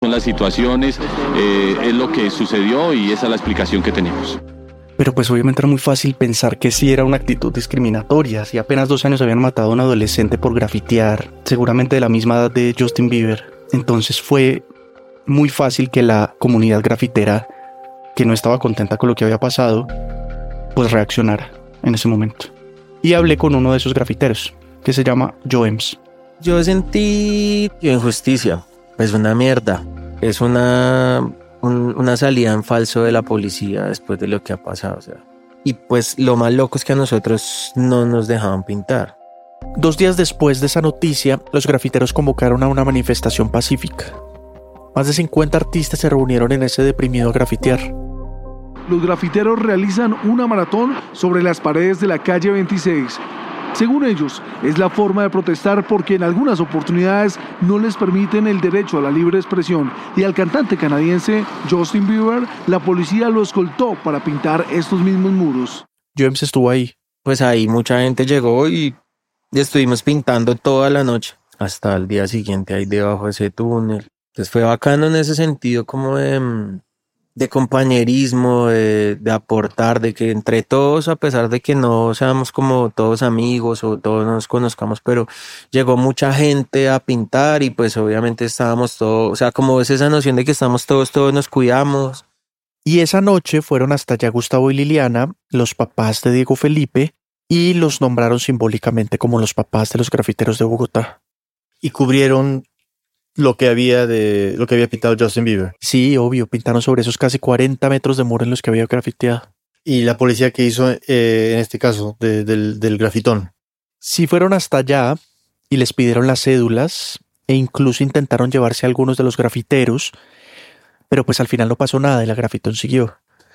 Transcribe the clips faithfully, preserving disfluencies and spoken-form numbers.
son las situaciones, eh, es lo que sucedió y esa es la explicación que tenemos. Pero pues obviamente era muy fácil pensar que sí era una actitud discriminatoria. Si apenas dos años habían matado a un adolescente por grafitear, seguramente de la misma edad de Justin Bieber. Entonces fue muy fácil que la comunidad grafitera, que no estaba contenta con lo que había pasado, pues reaccionara en ese momento. Y hablé con uno de esos grafiteros, que se llama Joems. Yo sentí injusticia. Es una mierda. Es una... Un, una salida en falso de la policía después de lo que ha pasado, o sea. Y pues lo más loco es que a nosotros no nos dejaban pintar. Dos días después de esa noticia, los grafiteros convocaron a una manifestación pacífica. Más de cincuenta artistas se reunieron en ese deprimido a grafitear. Los grafiteros realizan una maratón sobre las paredes de la calle veintiséis. Según ellos, es la forma de protestar porque en algunas oportunidades no les permiten el derecho a la libre expresión y al cantante canadiense Justin Bieber, la policía lo escoltó para pintar estos mismos muros. James estuvo ahí. Pues ahí mucha gente llegó y estuvimos pintando toda la noche hasta el día siguiente ahí debajo de ese túnel. Entonces fue bacano en ese sentido como de... de compañerismo, de, de aportar, de que entre todos, a pesar de que no seamos como todos amigos o todos nos conozcamos, pero llegó mucha gente a pintar y pues obviamente estábamos todos, o sea, como es esa noción de que estamos todos, todos nos cuidamos. Y esa noche fueron hasta allá Gustavo y Liliana, los papás de Diego Felipe, y los nombraron simbólicamente como los papás de los grafiteros de Bogotá. Y cubrieron lo que había de lo que había pintado Justin Bieber. Sí, obvio, pintaron sobre esos casi cuarenta metros de muro en los que había grafiteado. ¿Y la policía qué hizo eh, en este caso de, del, del grafitón? Sí, fueron hasta allá y les pidieron las cédulas e incluso intentaron llevarse a algunos de los grafiteros, pero pues al final no pasó nada y la grafitón siguió.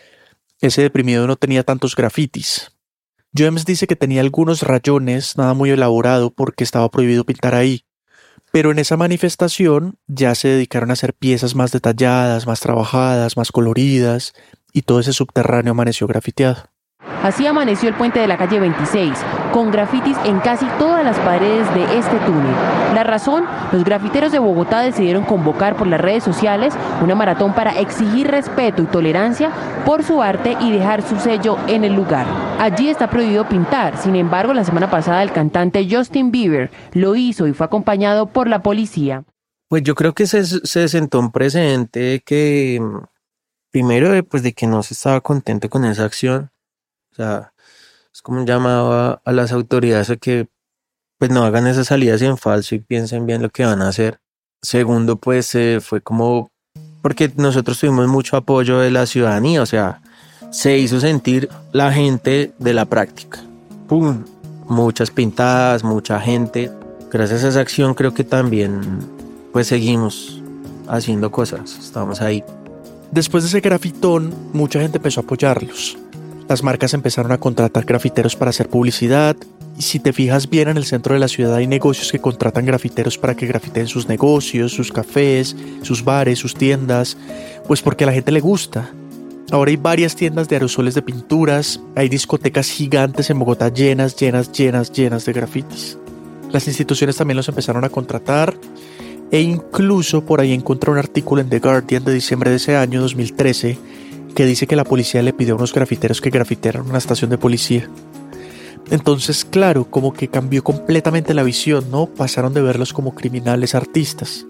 Ese deprimido no tenía tantos grafitis. James dice que tenía algunos rayones, nada muy elaborado porque estaba prohibido pintar ahí. Pero en esa manifestación ya se dedicaron a hacer piezas más detalladas, más trabajadas, más coloridas, y todo ese subterráneo amaneció grafiteado. Así amaneció el puente de la calle veintiséis, con grafitis en casi todas las paredes de este túnel. La razón, los grafiteros de Bogotá decidieron convocar por las redes sociales una maratón para exigir respeto y tolerancia por su arte y dejar su sello en el lugar. Allí está prohibido pintar, sin embargo, la semana pasada el cantante Justin Bieber lo hizo y fue acompañado por la policía. Pues yo creo que se, se sentó un precedente que, primero, pues de que no se estaba contento con esa acción. O sea, es como un llamado a, a las autoridades a que pues no hagan esas salidas en falso y piensen bien lo que van a hacer. Segundo, pues eh, fue como porque nosotros tuvimos mucho apoyo de la ciudadanía, o sea, se hizo sentir la gente de la práctica. ¡Pum! Muchas pintadas, mucha gente. Gracias a esa acción creo que también pues seguimos haciendo cosas, estamos ahí. Después de ese grafitón, mucha gente empezó a apoyarlos. Las marcas empezaron a contratar grafiteros para hacer publicidad, y si te fijas bien, en el centro de la ciudad hay negocios que contratan grafiteros para que grafiteen sus negocios, sus cafés, sus bares, sus tiendas, pues porque a la gente le gusta. Ahora hay varias tiendas de aerosoles de pinturas, hay discotecas gigantes en Bogotá llenas, llenas, llenas, llenas de grafitis. Las instituciones también los empezaron a contratar, e incluso por ahí encontré un artículo en The Guardian de diciembre de ese año, dos mil trece, que dice que la policía le pidió a unos grafiteros que grafitearan una estación de policía. Entonces, claro, como que cambió completamente la visión, ¿no? Pasaron de verlos como criminales artistas.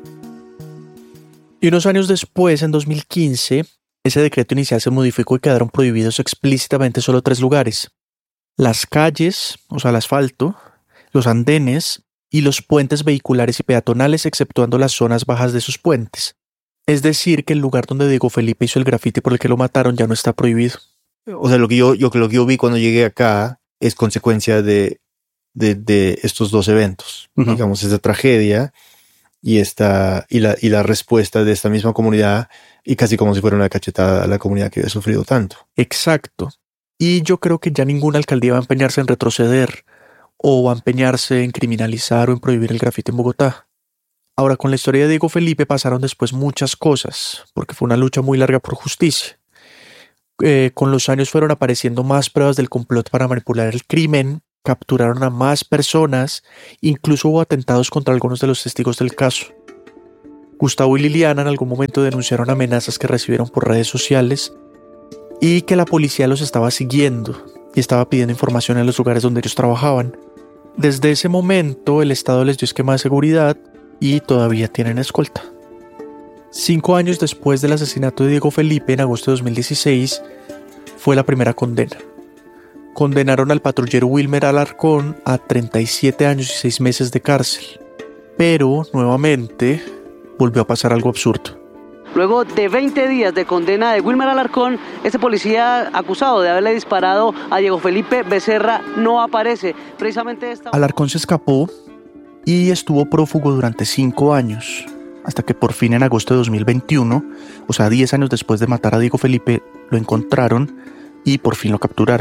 Y unos años después, en dos mil quince, ese decreto inicial se modificó y quedaron prohibidos explícitamente solo tres lugares: las calles, o sea, el asfalto, los andenes y los puentes vehiculares y peatonales, exceptuando las zonas bajas de esos puentes. Es decir, que el lugar donde Diego Felipe hizo el grafiti por el que lo mataron ya no está prohibido. O sea, lo que yo, yo, lo que yo vi cuando llegué acá es consecuencia de, de, de estos dos eventos. Uh-huh. Digamos, esta tragedia y, esta, y, la, y la respuesta de esta misma comunidad, y casi como si fuera una cachetada a la comunidad que había sufrido tanto. Exacto. Y yo creo que ya ninguna alcaldía va a empeñarse en retroceder o va a empeñarse en criminalizar o en prohibir el grafiti en Bogotá. Ahora, con la historia de Diego Felipe pasaron después muchas cosas, porque fue una lucha muy larga por justicia. Eh, con los años fueron apareciendo más pruebas del complot para manipular el crimen, capturaron a más personas, incluso hubo atentados contra algunos de los testigos del caso. Gustavo y Liliana en algún momento denunciaron amenazas que recibieron por redes sociales y que la policía los estaba siguiendo y estaba pidiendo información en los lugares donde ellos trabajaban. Desde ese momento el Estado les dio esquema de seguridad y todavía tienen escolta. Cinco años después del asesinato de Diego Felipe, en agosto de dos mil dieciséis, fue la primera condena. Condenaron al patrullero Wilmer Alarcón a treinta y siete años y seis meses de cárcel. Pero, nuevamente, volvió a pasar algo absurdo. Luego de veinte días de condena de Wilmer Alarcón, este policía acusado de haberle disparado a Diego Felipe Becerra no aparece. Precisamente esta... Alarcón se escapó y estuvo prófugo durante cinco años, hasta que por fin en agosto de dos mil veintiuno, o sea, diez años después de matar a Diego Felipe, lo encontraron y por fin lo capturaron.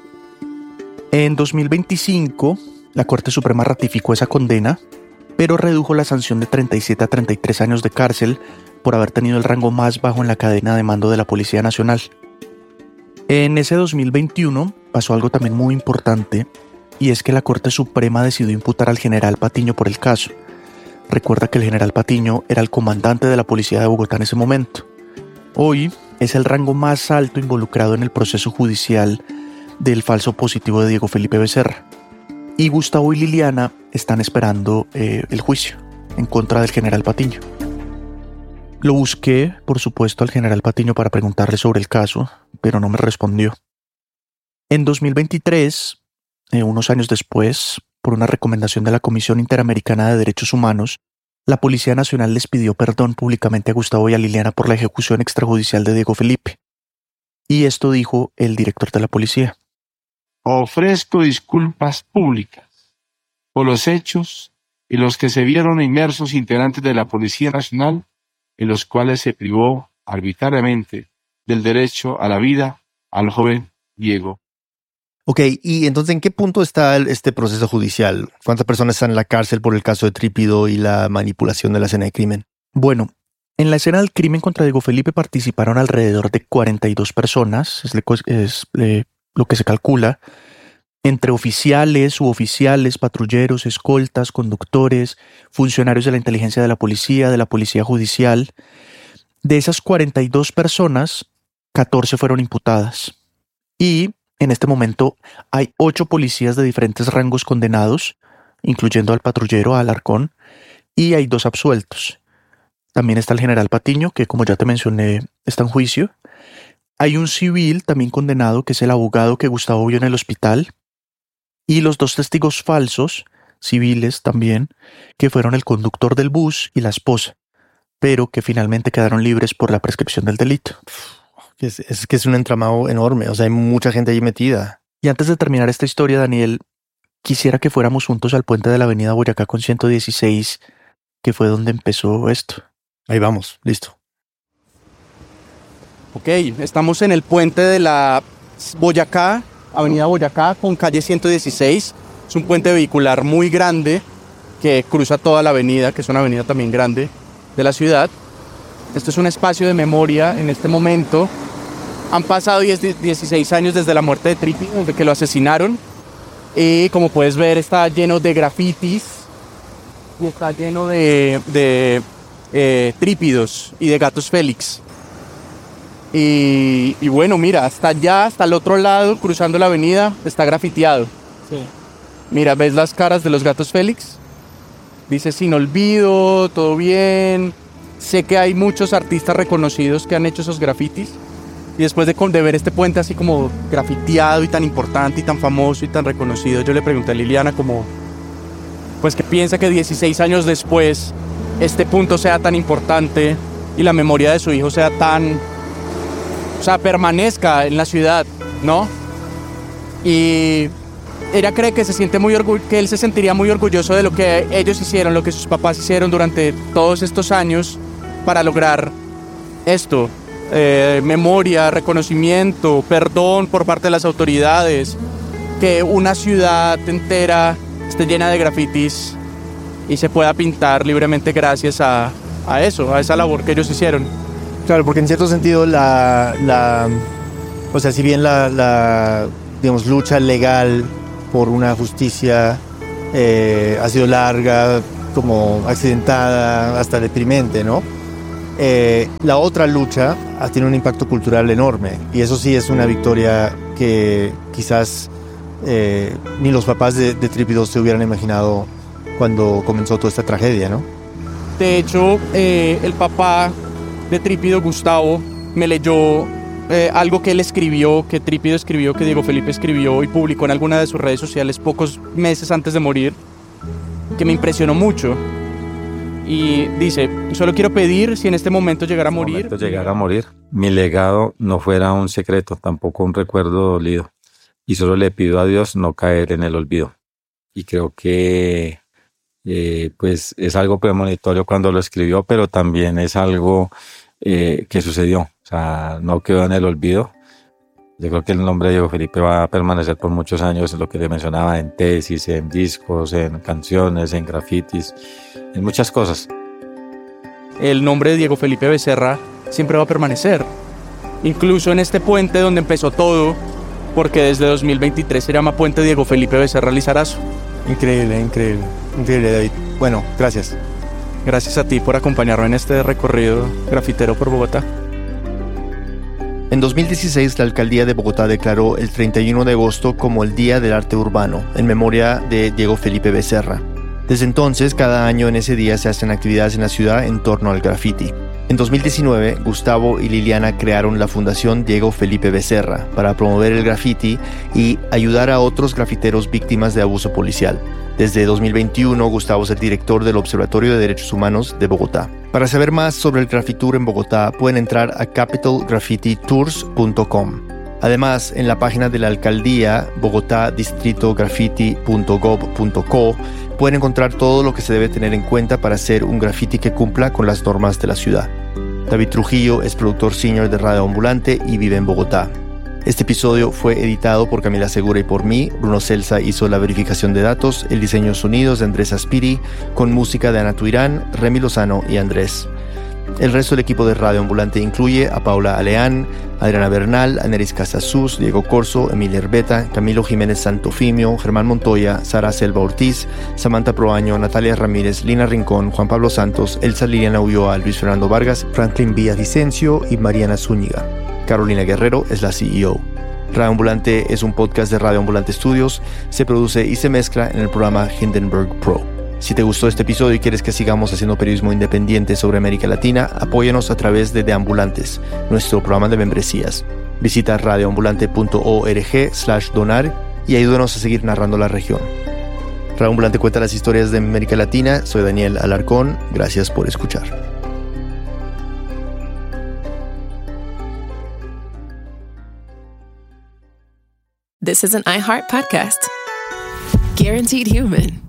En dos mil veinticinco, la Corte Suprema ratificó esa condena, pero redujo la sanción de treinta y siete a treinta y tres años de cárcel por haber tenido el rango más bajo en la cadena de mando de la Policía Nacional. En ese dos mil veintiuno pasó algo también muy importante, y es que la Corte Suprema decidió imputar al general Patiño por el caso. Recuerda que el general Patiño era el comandante de la Policía de Bogotá en ese momento. Hoy es el rango más alto involucrado en el proceso judicial del falso positivo de Diego Felipe Becerra. Y Gustavo y Liliana están esperando eh, el juicio en contra del general Patiño. Lo busqué, por supuesto, al general Patiño para preguntarle sobre el caso, pero no me respondió. En dos mil veintitrés, eh, unos años después, por una recomendación de la Comisión Interamericana de Derechos Humanos, la Policía Nacional les pidió perdón públicamente a Gustavo y a Liliana por la ejecución extrajudicial de Diego Felipe. Y esto dijo el director de la policía. Ofrezco disculpas públicas por los hechos en los que se vieron inmersos integrantes de la Policía Nacional, en los cuales se privó arbitrariamente del derecho a la vida al joven Diego. Ok, y entonces, ¿en qué punto está el, este proceso judicial? ¿Cuántas personas están en la cárcel por el caso de Trípido y la manipulación de la escena de crimen? Bueno, en la escena del crimen contra Diego Felipe participaron alrededor de cuarenta y dos personas, es, le, es le, lo que se calcula, entre oficiales, suboficiales, patrulleros, escoltas, conductores, funcionarios de la inteligencia de la policía, de la policía judicial. De esas cuarenta y dos personas, catorce fueron imputadas. Y en este momento hay ocho policías de diferentes rangos condenados, incluyendo al patrullero Alarcón, y hay dos absueltos. También está el general Patiño, que como ya te mencioné, está en juicio. Hay un civil también condenado, que es el abogado que Gustavo vio en el hospital. Y los dos testigos falsos, civiles también, que fueron el conductor del bus y la esposa, pero que finalmente quedaron libres por la prescripción del delito. Es, es que es un entramado enorme, o sea, hay mucha gente ahí metida. Y antes de terminar esta historia, Daniel, quisiera que fuéramos juntos al puente de la avenida Boyacá con ciento dieciséis, que fue donde empezó esto. Ahí vamos, listo. Ok, estamos en el puente de la Boyacá, avenida Boyacá con calle ciento dieciséis. Es un puente vehicular muy grande que cruza toda la avenida, que es una avenida también grande de la ciudad. Esto es un espacio de memoria en este momento. Han pasado dieciséis años desde la muerte de Trípido, desde que lo asesinaron. Y como puedes ver, está lleno de grafitis y está lleno de, de eh, trípidos y de gatos Félix. Y, y bueno, mira, hasta allá, hasta el otro lado, cruzando la avenida, está grafiteado. Sí. Mira, ¿ves las caras de los gatos Félix? Dice sin olvido, todo bien. Sé que hay muchos artistas reconocidos que han hecho esos grafitis. Y después de, de ver este puente así como grafiteado y tan importante y tan famoso y tan reconocido, yo le pregunté a Liliana como, pues que piensa que dieciséis años después este punto sea tan importante y la memoria de su hijo sea tan, o sea, permanezca en la ciudad, ¿no? Y ella cree que se siente muy orgu- que él se sentiría muy orgulloso de lo que ellos hicieron, lo que sus papás hicieron durante todos estos años para lograr esto. Eh, memoria, reconocimiento, perdón por parte de las autoridades, que una ciudad entera esté llena de grafitis y se pueda pintar libremente gracias a, a eso, a esa labor que ellos hicieron. Claro, porque en cierto sentido la, la o sea, si bien la, la digamos, lucha legal por una justicia eh, ha sido larga, como accidentada, hasta deprimente, ¿no? Eh, la otra lucha tiene un impacto cultural enorme y eso sí es una victoria que quizás eh, ni los papás de, de Trípido se hubieran imaginado cuando comenzó toda esta tragedia, ¿no? De hecho, eh, el papá de Trípido, Gustavo, me leyó eh, algo que él escribió, que Trípido escribió, que Diego Felipe escribió y publicó en alguna de sus redes sociales pocos meses antes de morir, que me impresionó mucho. Y dice, solo quiero pedir si en este momento llegara a morir... momento llegara a morir, mi legado no fuera un secreto, tampoco un recuerdo dolido. Y solo le pido a Dios no caer en el olvido. Y creo que eh, pues es algo premonitorio cuando lo escribió, pero también es algo eh, que sucedió. O sea, no quedó en el olvido. Yo creo que el nombre de Diego Felipe va a permanecer por muchos años, en lo que le mencionaba, en tesis, en discos, en canciones, en grafitis, en muchas cosas. El nombre de Diego Felipe Becerra siempre va a permanecer. Incluso en este puente donde empezó todo, porque desde dos mil veintitrés se llama Puente Diego Felipe Becerra Lizarazo. Increíble, increíble, increíble, David. Bueno, gracias. Gracias a ti por acompañarme en este recorrido grafitero por Bogotá. En dos mil dieciséis, la alcaldía de Bogotá declaró el treinta y uno de agosto como el Día del Arte Urbano, en memoria de Diego Felipe Becerra. Desde entonces, cada año en ese día se hacen actividades en la ciudad en torno al graffiti. En dos mil diecinueve, Gustavo y Liliana crearon la Fundación Diego Felipe Becerra para promover el graffiti y ayudar a otros grafiteros víctimas de abuso policial. Desde dos mil veintiuno, Gustavo es el director del Observatorio de Derechos Humanos de Bogotá. Para saber más sobre el Graffitour en Bogotá, pueden entrar a capital graffiti tours punto com. Además, en la página de la alcaldía, bogotá distrito graffiti punto gov punto co, pueden encontrar todo lo que se debe tener en cuenta para hacer un graffiti que cumpla con las normas de la ciudad. David Trujillo es productor senior de Radio Ambulante y vive en Bogotá. Este episodio fue editado por Camila Segura y por mí. Bruno Celsa hizo la verificación de datos, el diseño de sonidos de Andrés Aspiri, con música de Ana Tuirán, Remy Lozano y Andrés. El resto del equipo de Radio Ambulante incluye a Paula Aleán, Adriana Bernal, Aneris Casasus, Diego Corso, Emilia Herbeta, Camilo Jiménez Santofimio, Germán Montoya, Sara Selva Ortiz, Samantha Proaño, Natalia Ramírez, Lina Rincón, Juan Pablo Santos, Elsa Liliana Ulloa, Luis Fernando Vargas, Franklin Villavicencio y Mariana Zúñiga. Carolina Guerrero es la C E O. Radio Ambulante es un podcast de Radio Ambulante Studios. Se produce y se mezcla en el programa Hindenburg Pro. Si te gustó este episodio y quieres que sigamos haciendo periodismo independiente sobre América Latina, apóyanos a través de Deambulantes, nuestro programa de membresías. Visita radioambulante punto org slash donar y ayúdanos a seguir narrando la región. Radio Ambulante cuenta las historias de América Latina. Soy Daniel Alarcón. Gracias por escuchar. This is an iHeart podcast. Guaranteed Human.